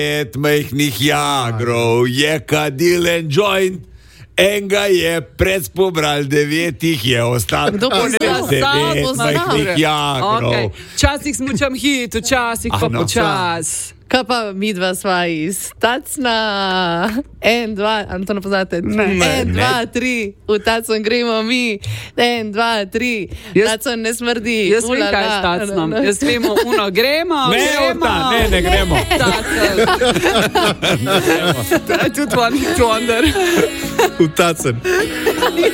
5 majhnih jagrov, je kadil en joint, enega je predspobral, 9 je ostalo. Kdo pa zna? 9 majhnih jagrov. Včasih smučam hit, včasih pa počas. Kaj pa mi dva sva iz Tacna? 1, 2, Antona poznate? 1, 2, 3, v Tacon gremo mi. 1, 2, 3, Tacon ne smrdi. Jaz vem, kaj je s Tacnom. Jaz vemo, gremo. Ne gremo. Tacon. To je tudi one hit wonder. V Tacen.